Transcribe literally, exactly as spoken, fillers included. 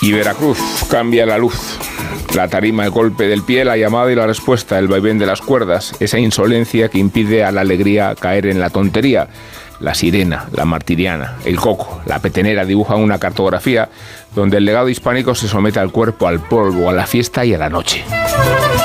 Y Veracruz cambia la luz. La tarima, el golpe del pie, la llamada y la respuesta, el vaivén de las cuerdas, esa insolencia que impide a la alegría caer en la tontería. La sirena, la martiriana, el coco, la petenera dibujan una cartografía donde el legado hispánico se somete al cuerpo, al polvo, a la fiesta y a la noche.